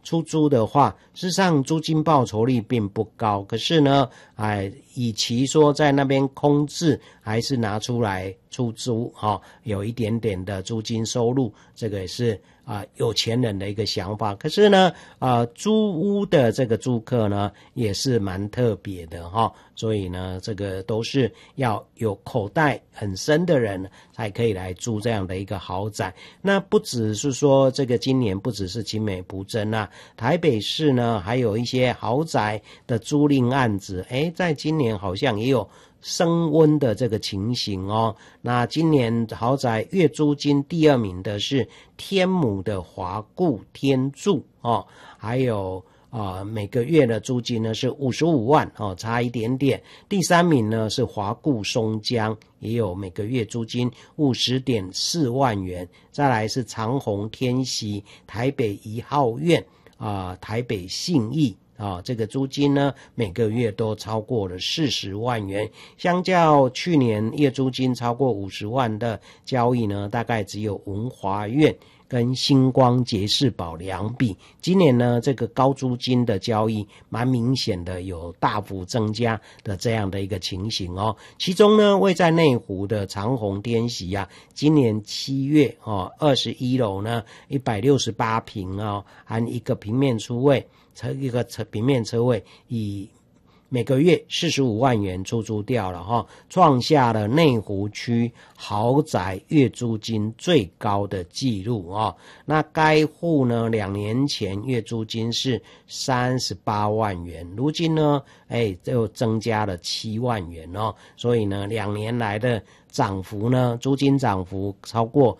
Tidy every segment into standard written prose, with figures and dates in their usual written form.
出租的话，事实上租金报酬率并不高，可是呢，与其说在那边空置，还是拿出来出租，有一点点的租金收入，这个也是有钱人的一个想法。可是呢，租屋的这个租客呢，也是蛮特别的所以呢，这个都是要有口袋很深的人才可以来租这样的一个豪宅。那不只是说这个今年不只是青美埔镇台北市呢还有一些豪宅的租赁案子，在今年好像也有升温的这个情形那今年豪宅月租金第2名的是天母的华固天住还有每个月的租金呢是55万差一点点。第3名呢是华固松江，也有每个月租金50.4万元。再来是长虹天喜台北1号院台北信义这个租金呢每个月都超过了40万元，相较去年月租金超过50万的交易呢，大概只有文华苑跟星光杰士堡2笔。今年呢这个高租金的交易蛮明显的有大幅增加的这样的一个情形其中呢位在内湖的长虹天喜今年7月21楼呢168坪含一个平面车位，一个平面车位以每个月45万元出租掉了创下了内湖区豪宅月租金最高的纪录那该户呢2年前月租金是38万元，如今呢就增加了7万元所以呢2年来的涨幅呢，租金涨幅超过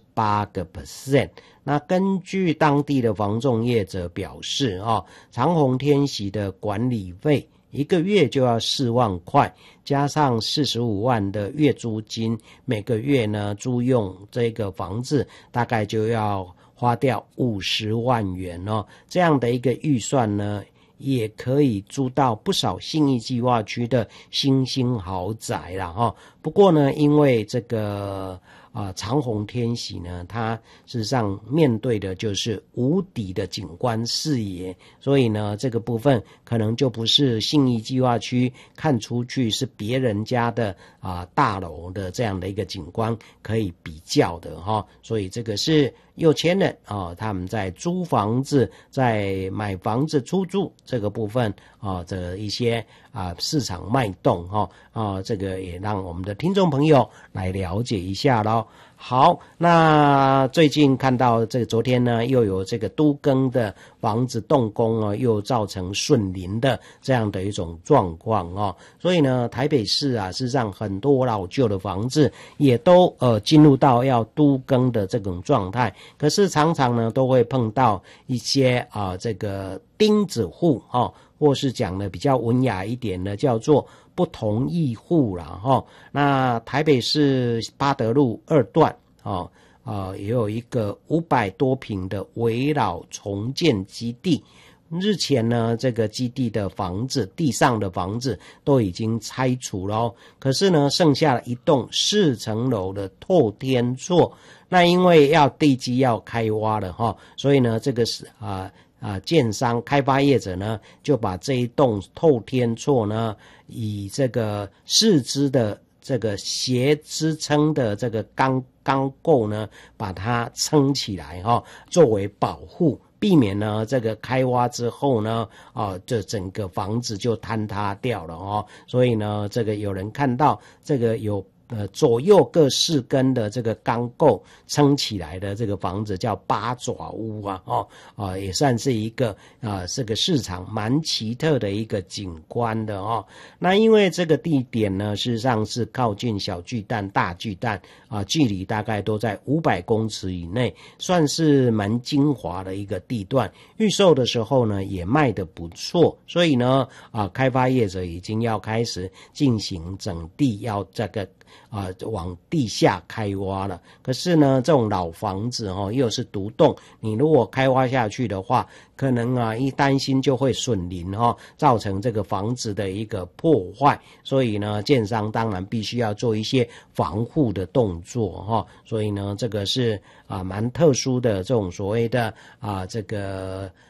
18%。那根据当地的房仲业者表示长虹天喜的管理费1个月就要4万块，加上45万的月租金，每个月呢租用这个房子大概就要花掉50万元这样的一个预算呢，也可以租到不少信义计划区的新兴豪宅啦不过呢，因为这个长虹天喜呢，它事实上面对的就是无敌的景观视野，所以呢这个部分可能就不是信义计划区看出去是别人家的大楼的这样的一个景观可以比较的所以这个是有钱人他们在租房子在买房子出租这个部分的一些市场脉动这个也让我们的听众朋友来了解一下咯。好，那最近看到这个昨天呢又有这个都更的房子动工又造成顺邻的这样的一种状况所以呢台北市事实上很多老旧的房子也都进入到要都更的这种状态，可是常常呢都会碰到一些这个钉子户或是讲的比较文雅一点的叫做不同意户啦那台北市八德路2段也有一个500多坪的围绕重建基地，日前呢这个基地的房子地上的房子都已经拆除了可是呢剩下了一栋4层楼的透天厝，那因为要地基要开挖了所以呢这个是建商开发业者呢就把这一栋透天厝呢以这个4支的这个斜支撑的这个钢构呢把它撑起来作为保护，避免呢这个开挖之后呢这整个房子就坍塌掉了所以呢这个有人看到这个有左右各4根的这个钢构撑起来的这个房子叫八爪屋也算是一个这个市场蛮奇特的一个景观的那因为这个地点呢事实上是靠近小巨蛋大巨蛋距离大概都在500公尺以内，算是蛮精华的一个地段，预售的时候呢也卖得不错，所以呢开发业者已经要开始进行整地，要这个往地下开挖了。可是呢这种老房子又是独栋，你如果开挖下去的话，可能一担心就会损邻造成这个房子的一个破坏，所以呢建商当然必须要做一些防护的动作所以呢这个是蛮特殊的这种所谓的这个